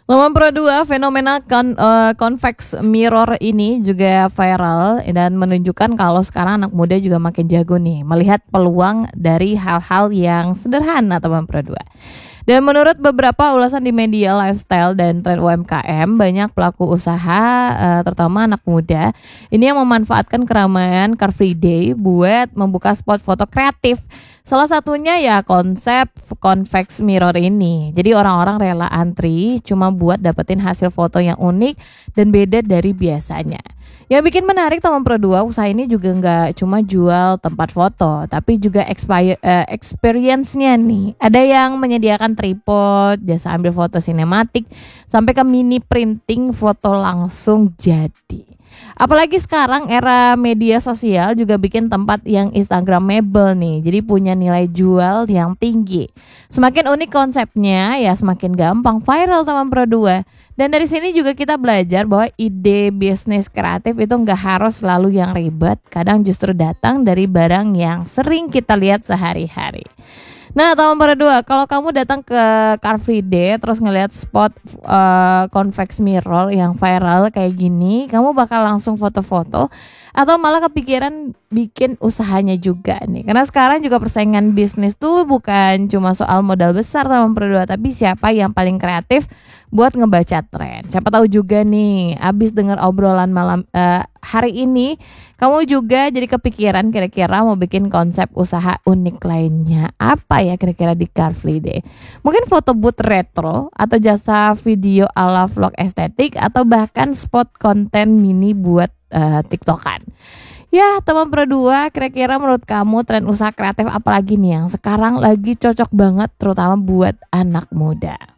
Nomor Pro 2, fenomena convex mirror ini juga viral dan menunjukkan kalau sekarang anak muda juga makin jago nih melihat peluang dari hal-hal yang sederhana, teman Pro 2. Dan menurut beberapa ulasan di media lifestyle dan tren UMKM, banyak pelaku usaha, terutama anak muda, ini yang memanfaatkan keramaian Car Free Day buat membuka spot foto kreatif. Salah satunya ya konsep convex mirror ini. Jadi orang-orang rela antri cuma buat dapetin hasil foto yang unik dan beda dari biasanya. Yang bikin menarik teman Pro 2, usaha ini juga nggak cuma jual tempat foto, tapi juga experience-nya nih. Ada yang menyediakan tripod, jasa ambil foto sinematik, sampai ke mini printing foto langsung jadi. Apalagi sekarang era media sosial juga bikin tempat yang instagramable nih. Jadi punya nilai jual yang tinggi. Semakin unik konsepnya ya semakin gampang viral teman Pro 2. Dan dari sini juga kita belajar bahwa ide bisnis kreatif itu nggak harus selalu yang ribet. Kadang justru datang dari barang yang sering kita lihat sehari-hari. Nah, teman Pro 2, kalau kamu datang ke Car Free Day terus ngelihat spot convex mirror yang viral kayak gini, kamu bakal langsung foto-foto atau malah kepikiran bikin usahanya juga nih. Karena sekarang juga persaingan bisnis tuh bukan cuma soal modal besar teman Pro 2, tapi siapa yang paling kreatif buat ngebaca tren. Siapa tahu juga nih, abis denger obrolan malam hari ini, kamu juga jadi kepikiran kira-kira mau bikin konsep usaha unik lainnya. Apa ya kira-kira di Car Free Day? Mungkin foto booth retro atau jasa video ala vlog estetik atau bahkan spot konten mini buat TikTokan. Ya teman Pro 2, kira-kira menurut kamu tren usaha kreatif apa lagi nih yang sekarang lagi cocok banget terutama buat anak muda?